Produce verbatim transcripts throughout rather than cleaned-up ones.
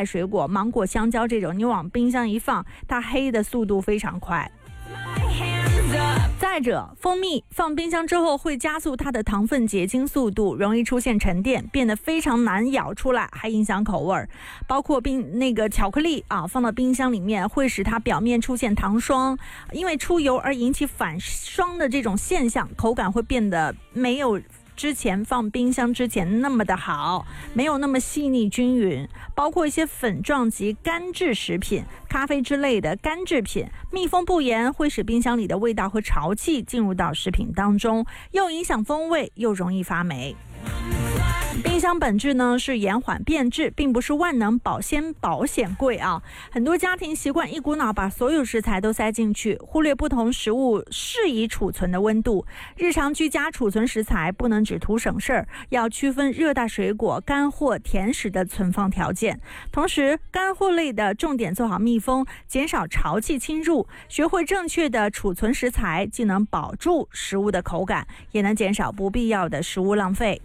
菜水果，芒果、香蕉这种，你往冰箱一放，它黑的速度非常快。再者，蜂蜜放冰箱之后会加速它的糖分结晶速度，容易出现沉淀，变得非常难咬出来，还影响口味。包括冰那个巧克力啊，放到冰箱里面会使它表面出现糖霜，因为出油而引起反霜的这种现象，口感会变得没有之前放冰箱之前那么的好，没有那么细腻均匀。包括一些粉状及干制食品、咖啡之类的干制品，密封不严会使冰箱里的味道和潮气进入到食品当中，又影响风味，又容易发霉。冰箱本质呢是延缓变质，并不是万能保鲜保险柜啊。很多家庭习惯一股脑把所有食材都塞进去，忽略不同食物适宜储存的温度。日常居家储存食材不能只图省事儿，要区分热带水果、干货、甜食的存放条件。同时，干货类的重点做好密封，减少潮气侵入。学会正确的储存食材，既能保住食物的口感，也能减少不必要的食物浪费。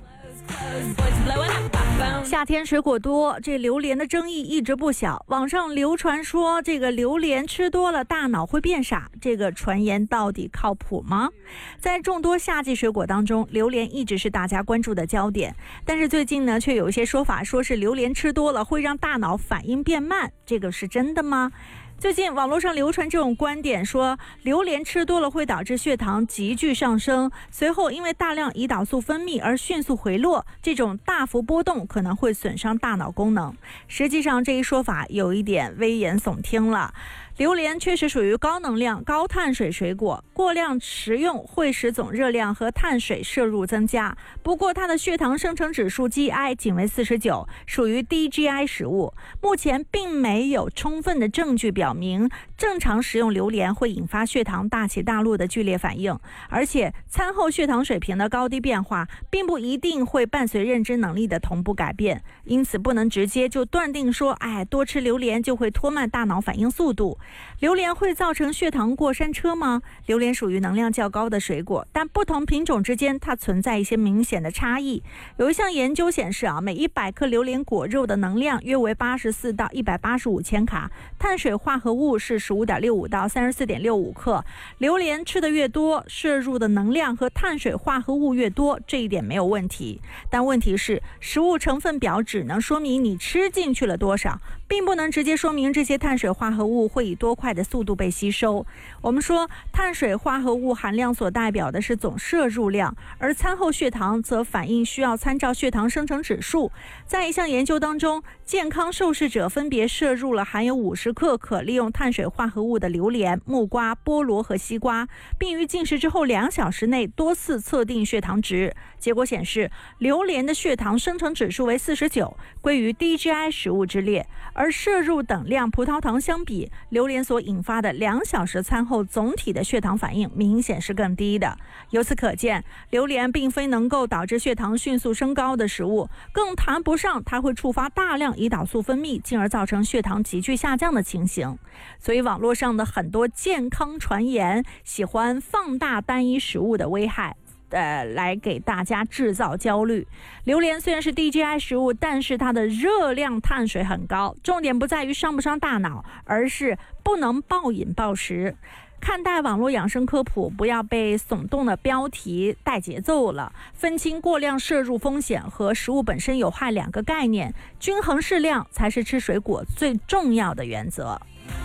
夏天水果多，这榴莲的争议一直不小。网上流传说这个榴莲吃多了大脑会变傻，这个传言到底靠谱吗？在众多夏季水果当中，榴莲一直是大家关注的焦点。但是最近呢，却有一些说法说是榴莲吃多了会让大脑反应变慢，这个是真的吗？最近网络上流传这种观点，说榴莲吃多了会导致血糖急剧上升，随后因为大量胰岛素分泌而迅速回落，这种大幅波动可能会损伤大脑功能。实际上这一说法有一点危言耸听了。榴莲确实属于高能量、高碳水水果，过量食用会使总热量和碳水摄入增加。不过它的血糖生成指数 G I 仅为四十九，属于低 G I 食物。目前并没有充分的证据表明正常食用榴莲会引发血糖大起大落的剧烈反应，而且餐后血糖水平的高低变化并不一定会伴随认知能力的同步改变，因此不能直接就断定说，哎，多吃榴莲就会拖慢大脑反应速度。榴莲会造成血糖过山车吗？榴莲属于能量较高的水果，但不同品种之间它存在一些明显的差异。有一项研究显示啊，每一百克榴莲果肉的能量约为八十四到一百八十五千卡，碳水化合物是 十五点六五到三十四点六五克。榴莲吃的越多，摄入的能量和碳水化合物越多，这一点没有问题。但问题是，食物成分表只能说明你吃进去了多少，并不能直接说明这些碳水化合物会以多快的速度被吸收。我们说碳水化合物含量所代表的是总摄入量，而餐后血糖则反映需要参照血糖生成指数。在一项研究当中，健康受试者分别摄入了含有五十克可利用碳水化合物的榴莲、木瓜、菠萝和西瓜，并于进食之后两小时内多次测定血糖值。结果显示，榴莲的血糖生成指数为四十九，归于低 G I 食物之列，而摄入等量葡萄糖相比，榴莲所引发的两小时餐后总体的血糖反应明显是更低的。由此可见，榴莲并非能够导致血糖迅速升高的食物，更谈不上它会触发大量胰岛素分泌，进而造成血糖急剧下降的情形。所以网络上的很多健康传言喜欢放大单一食物的危害，呃，来给大家制造焦虑。榴莲虽然是低 G I 食物，但是它的热量碳水很高，重点不在于伤不伤大脑，而是不能暴饮暴食。看待网络养生科普，不要被耸动的标题带节奏了，分清过量摄入风险和食物本身有害两个概念，均衡适量才是吃水果最重要的原则。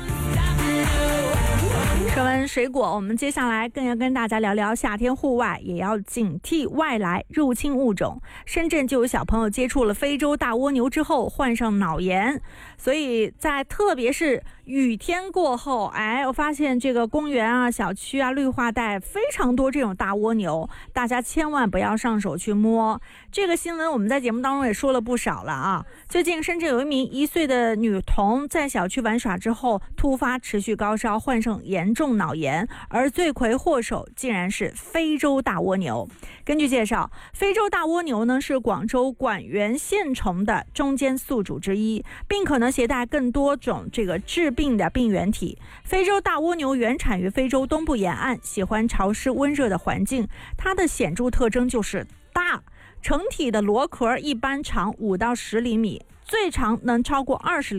说完水果，我们接下来更要跟大家聊聊夏天户外也要警惕外来入侵物种。深圳就有小朋友接触了非洲大蜗牛之后患上脑炎，所以在特别是雨天过后，哎，我发现这个公园啊、小区啊、绿化带非常多这种大蜗牛，大家千万不要上手去摸。这个新闻我们在节目当中也说了不少了啊。最近深圳有一名一岁的女童在小区玩耍之后突发持续高烧，患上严重脑炎，而罪魁祸首竟然是非洲大蜗牛。根据介绍，非洲大蜗牛呢是广州管源线虫的中间宿主之一，并可能携带更多种这个致病的病原体。非洲大蜗牛原产于非洲东部沿岸，喜欢潮湿温热的环境，它的显著特征就是大，成体的螺壳一般长五到十厘米，最长能超过二十厘米。